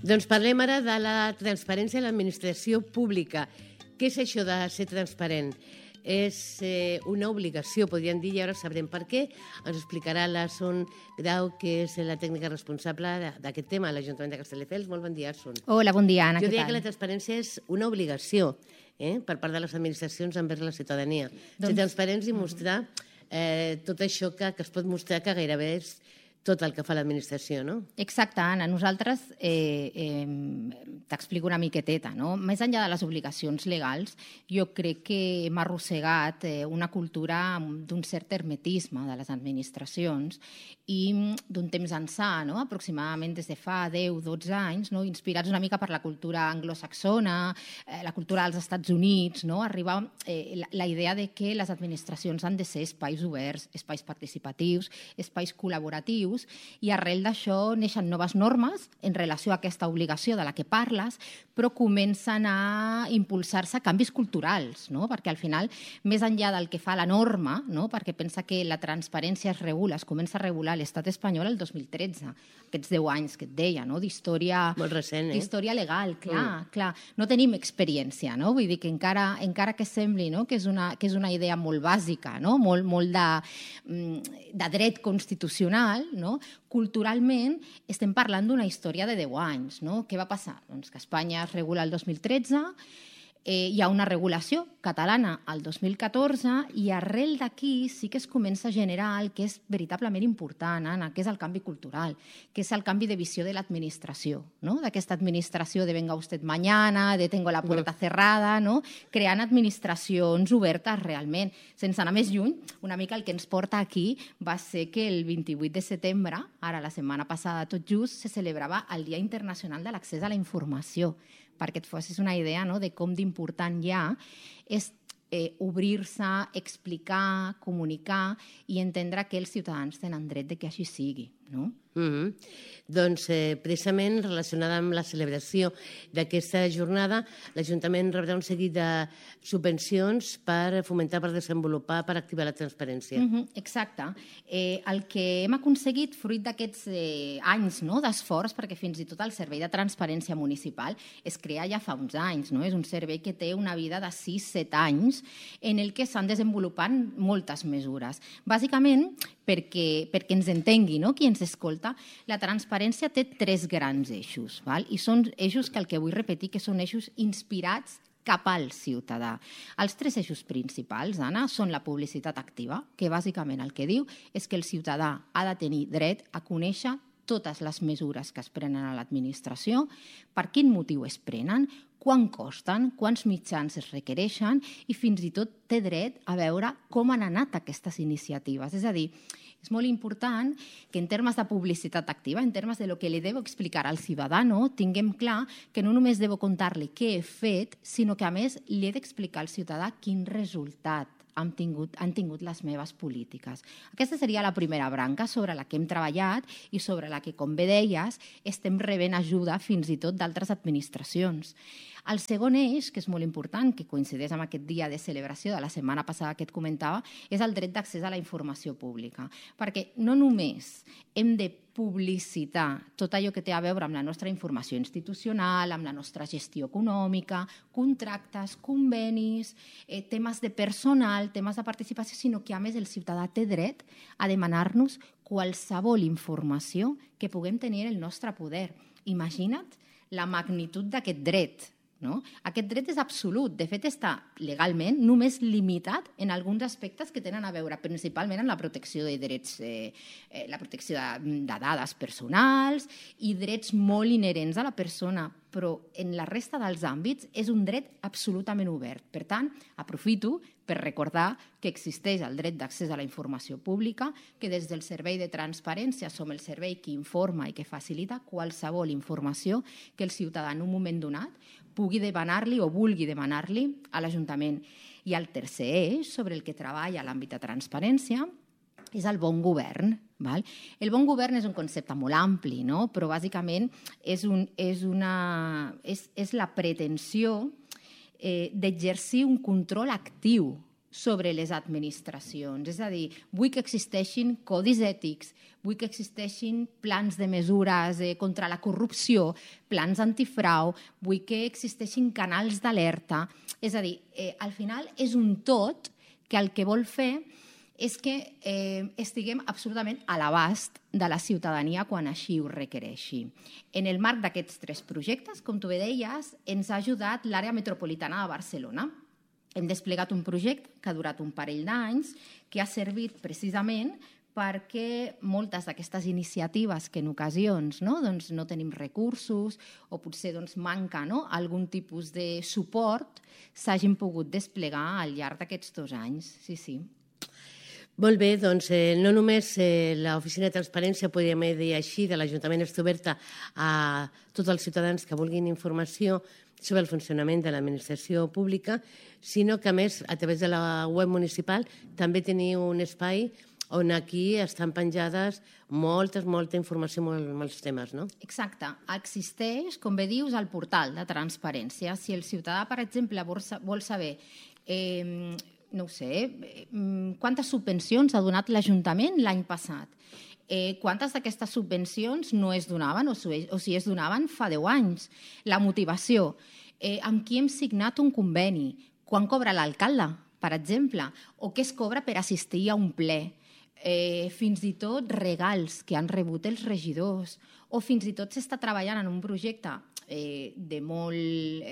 Doncs parlem ara de la transparència a l'administració pública. Què és això de ser transparent? És una obligació, podríem dir, i ara sabrem per què. Ens explicarà la Son Grau, que és la tècnica responsable d'aquest tema a l'Ajuntament de Castelldefels. Molt bon dia, Son. Hola, bon dia, Anna. Jo diria que la transparència és una obligació per part de les administracions envers la ciutadania. Ser transparents i mostrar tot això que es pot mostrar, que gairebé és tot el que fa l'administració, no? Exacte, Anna. Nosaltres t'explico una miqueteta, no? Més enllà de les obligacions legals, jo crec que hem arrossegat una cultura d'un cert hermetisme de les administracions i d'un temps ençà, no? Aproximadament des de fa 10-12 anys, no? Inspirats una mica per la cultura anglosaxona, la cultura dels Estats Units, no? Arriba la idea de que les administracions han de ser espais oberts, espais participatius, espais col·laboratius, i arrel d'això neixen noves normes en relació a aquesta obligació de la que parles, però comencen a impulsar-se canvis culturals, no? Perquè al final, més enllà del que fa la norma, no? Perquè pensa que la transparència es comença a regular l'estat espanyol el 2013, aquests 10 anys que et deia, no? D'història... Molt recent, d'història legal, clar. No tenim experiència, no? Vull dir que encara que sembli, no? que és una idea molt bàsica, no? Molt de dret constitucional, no? Culturalment estem parlant d'una història de 10 anys. No? Què va passar? Doncs que Espanya es regula el 2013, hi ha una regulació catalana al 2014 i arrel d'aquí sí que es comença a generar el que és veritablement important, Anna, que és el canvi cultural, que és el canvi de visió de l'administració, no? D'aquesta administració de venga usted mañana, de tengo la puerta cerrada, no? Creant administracions obertes realment. Sense anar més lluny, una mica el que ens porta aquí va ser que el 28 de setembre, ara la setmana passada tot just, se celebrava el Dia Internacional de l'Accés a la Informació, perquè et fossis una idea, no?, de com d'important ja és obrir-se, explicar, comunicar i entendre que els ciutadans tenen dret de que així sigui, no? Doncs precisament relacionada amb la celebració d'aquesta jornada, l'Ajuntament rebrà un seguit de subvencions per fomentar, per desenvolupar, per activar la transparència. Exacte. El que hem aconseguit fruit d'aquests anys d'esforç, perquè fins i tot el Servei de Transparència Municipal es crea ja fa uns anys, no? És un servei que té una vida de 6-7 anys en el que s'han desenvolupat moltes mesures. Bàsicament, perquè ens entengui, no?, qui ens escolta, la transparència té 3 grans eixos, val? I són eixos que el que vull repetir que són eixos inspirats cap al ciutadà. Els 3 eixos principals, Anna, són la publicitat activa, que bàsicament el que diu és que el ciutadà ha de tenir dret a conèixer totes les mesures que es prenen a l'administració, per quin motiu es prenen, quan costen, quants mitjans es requereixen i fins i tot té dret a veure com han anat aquestes iniciatives. És a dir, és molt important que en termes de publicitat activa, en termes de lo que li debo explicar al ciutadano, tinguem clar que no només debo contar-li què he fet, sinó que a més li he d'explicar al ciutadà quin resultat han tingut les meves polítiques. Aquesta seria la primera branca sobre la que hem treballat i sobre la que, com bé deies, estem rebent ajuda fins i tot d'altres administracions. El segon eix, que és molt important, que coincideix amb aquest dia de celebració de la setmana passada que et comentava, és el dret d'accés a la informació pública. Perquè no només hem de publicitar tot allò que té a veure amb la nostra informació institucional, amb la nostra gestió econòmica, contractes, convenis, temes de personal, temes de participació, sinó que a més el ciutadà té dret a demanar-nos qualsevol informació que puguem tenir en el nostre poder. Imagina't la magnitud d'aquest dret. No? Aquest dret és absolut. De fet, està legalment només limitat en alguns aspectes que tenen a veure principalment amb la protecció de drets, la protecció de dades personals i drets molt inherents a la persona, però en la resta dels àmbits és un dret absolutament obert. Per tant, aprofito per recordar que existeix el dret d'accés a la informació pública, que des del Servei de Transparència som el servei que informa i que facilita qualsevol informació que el ciutadà en un moment donat pugui demanar-li o vulgui demanar-li a l'Ajuntament. I el tercer eix sobre el que treballa l'àmbit de transparència és el bon govern. Val? El bon govern és un concepte molt ampli, no? Però bàsicament és la pretensió d'exercir un control actiu sobre les administracions. És a dir, vull que existeixin codis ètics, vull que existeixin plans de mesures contra la corrupció, plans antifrau, vull que existeixin canals d'alerta. És a dir, al final és un tot que el que vol fer és que estiguem absolutament a l'abast de la ciutadania quan així ho requereixi. En el marc d'aquests 3 projectes, com tu bé deies, ens ha ajudat l'àrea metropolitana de Barcelona. Hem desplegat un projecte que ha durat un parell d'anys, que ha servit precisament perquè moltes d'aquestes iniciatives que en ocasions no tenim recursos o potser manca algun tipus de suport s'hagin pogut desplegar al llarg d'aquests 2 anys. Sí, sí. Molt bé, doncs no només l'Oficina de Transparència, podríem dir així, de l'Ajuntament està oberta a tots els ciutadans que vulguin informació sobre el funcionament de l'administració pública, sinó que, a més, a través de la web municipal també teniu un espai on aquí estan penjades molta informació, molts temes, no? Exacte. Existeix, com bé dius, el portal de transparència. Si el ciutadà, per exemple, vol saber no ho sé, quantes subvencions ha donat l'Ajuntament l'any passat, quantes d'aquestes subvencions no es donaven o si es donaven fa 10 anys, la motivació, amb qui hem signat un conveni, quan cobra l'alcalde, per exemple, o què es cobra per assistir a un ple, fins i tot regals que han rebut els regidors, o fins i tot s'està treballant en un projecte de molt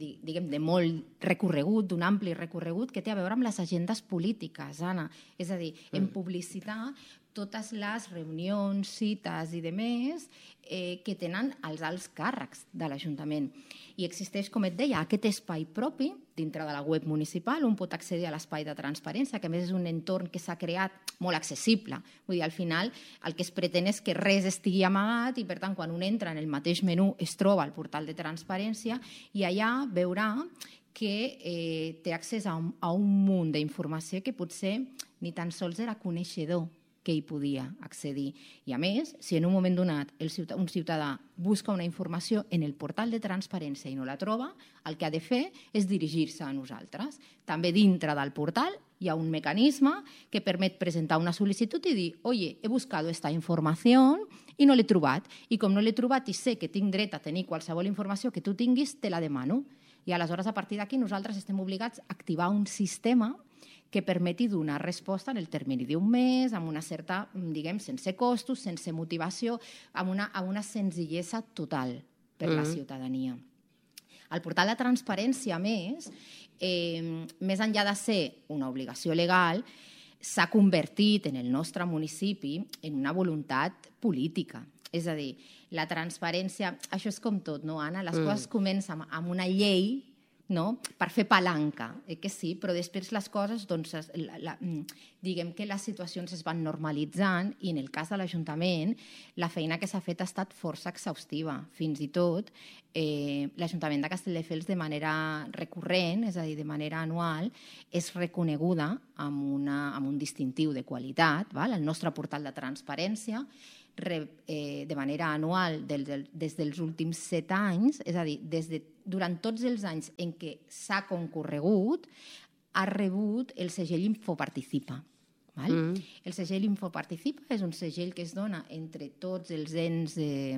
recorregut, d'un ampli recorregut, que té a veure amb les agendes polítiques, Anna. És a dir, en publicitar totes les reunions, cites i demés que tenen els alts càrrecs de l'Ajuntament. I existeix, com et deia, aquest espai propi dintre de la web municipal, on pot accedir a l'espai de transparència, que a més és un entorn que s'ha creat molt accessible. Vull dir, al final el que es pretén és que res estigui amagat i, per tant, quan un entra en el mateix menú es troba al portal de transparència i allà veurà que té accés a un munt d'informació que potser ni tan sols era coneixedor que hi podia accedir. I a més, si en un moment donat un ciutadà busca una informació en el portal de transparència i no la troba, el que ha de fer és dirigir-se a nosaltres. També dintre del portal hi ha un mecanisme que permet presentar una sol·licitud i dir «Oye, he buscado esta información i no l'he trobat. I com no l'he trobat i sé que tinc dret a tenir qualsevol informació que tu tinguis, te la demano». I aleshores, a partir d'aquí, nosaltres estem obligats a activar un sistema que permeti donar resposta en el termini d'un mes, amb una certa, diguem, sense costos, sense motivació, amb una senzillesa total per la ciutadania. El portal de transparència, a més enllà de ser una obligació legal, s'ha convertit en el nostre municipi en una voluntat política. És a dir, la transparència, això és com tot, no, Anna? Les coses comencen amb una llei, no? Per fer palanca, que sí, però després les coses, doncs, diguem que les situacions es van normalitzant i en el cas de l'Ajuntament la feina que s'ha fet ha estat força exhaustiva. Fins i tot l'Ajuntament de Castelldefels de manera recurrent, és a dir, de manera anual, és reconeguda amb un distintiu de qualitat, val? El nostre portal de transparència de manera anual des dels últims 7 anys, és a dir, durant tots els anys en què s'ha concorregut, ha rebut el segell Infoparticipa. El segell Infoparticipa és un segell que es dona entre tots els ens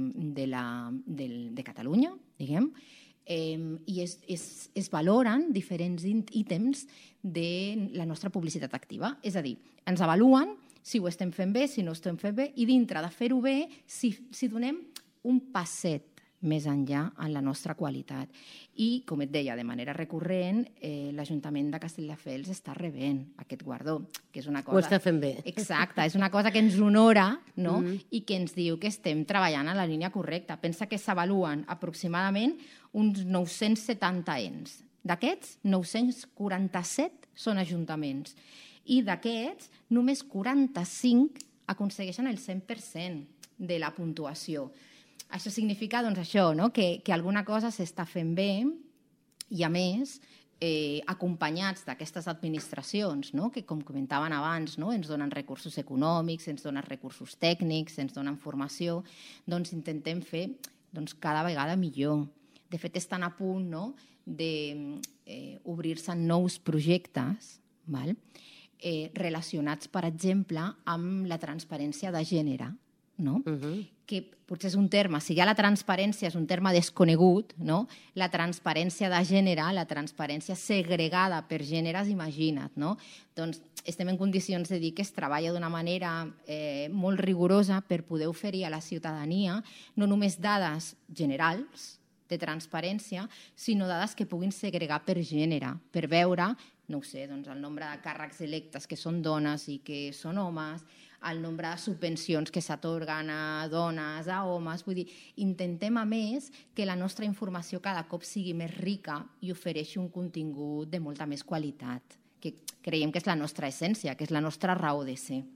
de Catalunya, diguem, i es valoren diferents ítems de la nostra publicitat activa. És a dir, ens avaluen si ho estem fent bé, si no ho estem fent bé, i dintre de fer-ho bé, si donem un passet més enllà en la nostra qualitat. I, com et deia, de manera recurrent, l'Ajuntament de Castelldefels està rebent aquest guardó, que és una cosa... Ho està fent bé. Exacte, és una cosa que ens honora, no? I que ens diu que estem treballant en la línia correcta. Pensa que s'avaluen aproximadament uns 970 ens. D'aquests, 947 són ajuntaments. I d'aquests, només 45 aconsegueixen el 100% de la puntuació. Això significa, doncs, això, no? Que alguna cosa s'està fent bé i, a més, acompanyats d'aquestes administracions, no? Que, com comentaven abans, no? Ens donen recursos econòmics, ens donen recursos tècnics, ens donen formació, doncs intentem fer cada vegada millor. De fet, estan a punt, no? D'obrir-se nous projectes, val? Relacionats, per exemple, amb la transparència de gènere, no? Que potser és un terme, si ja la transparència és un terme desconegut, no? La transparència de gènere, la transparència segregada per gèneres, imagina't, no? Doncs estem en condicions de dir que es treballa d'una manera molt rigorosa per poder oferir a la ciutadania no només dades generals de transparència, sinó dades que puguin segregar per gènere, per veure, no ho sé, doncs el nombre de càrrecs electes que són dones i que són homes, el nombre de subvencions que s'atorguen a dones, a homes. Vull dir, intentem, a més, que la nostra informació cada cop sigui més rica i ofereixi un contingut de molta més qualitat, que creiem que és la nostra essència, que és la nostra raó de ser.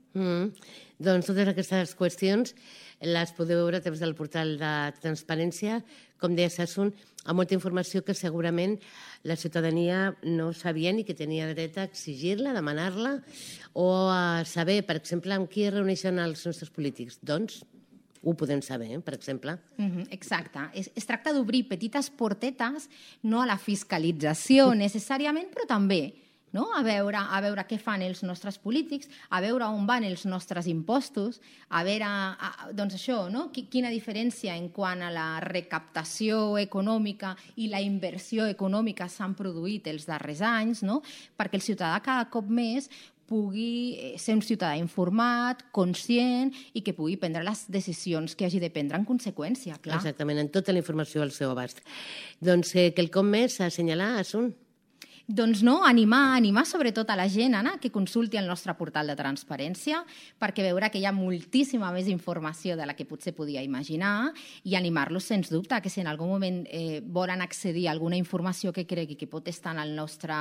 Doncs totes aquestes qüestions les podeu veure a través del portal de transparència, com deia Sassoon, amb molta informació que segurament la ciutadania no sabia ni que tenia dret a exigir-la, a demanar-la, o a saber, per exemple, amb qui es reuneixen els nostres polítics. Doncs ho podem saber, per exemple. Exacte. Es tracta d'obrir petites portetes, no a la fiscalització necessàriament, però també a veure què fan els nostres polítics, a veure on van els nostres impostos, a veure doncs això, quina diferència en quant a la recaptació econòmica i la inversió econòmica s'han produït els darrers anys, perquè el ciutadà cada cop més pugui ser un ciutadà informat, conscient i que pugui prendre les decisions que hagi de prendre en conseqüència, clar. Exactament, amb tota la informació al seu abast. Doncs quelcom més a assenyalar, Asun? Doncs no, animar sobretot a la gent que consulti el nostre portal de transparència perquè veurà que hi ha moltíssima més informació de la que potser podia imaginar i animar-los, sens dubte, que si en algun moment volen accedir a alguna informació que cregui que pot estar en el nostre,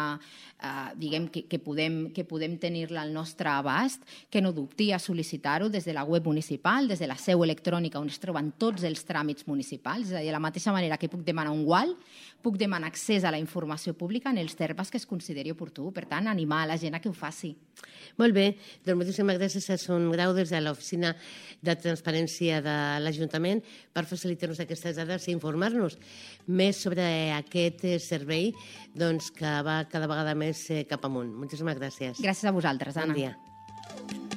diguem, que podem tenir-la al nostre abast, que no dubti a sol·licitar-ho des de la web municipal, des de la seu electrònica on es troben tots els tràmits municipals, és a dir, de la mateixa manera que puc demanar un gual, puc demanar accés a la informació pública en els termes que es consideri oportú. Per tant, animar a la gent a que ho faci. Molt bé. Doncs moltíssimes gràcies a Sassoon Grau des de l'Oficina de Transparència de l'Ajuntament per facilitar-nos aquestes dades i informar-nos més sobre aquest servei que va cada vegada més cap amunt. Moltíssimes gràcies. Gràcies a vosaltres, Anna. Bon dia.